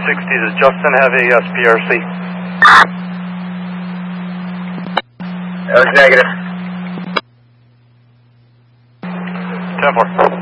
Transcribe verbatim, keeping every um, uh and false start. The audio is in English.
sixty to Justin Heavy, S P R C. That was negative. ten four.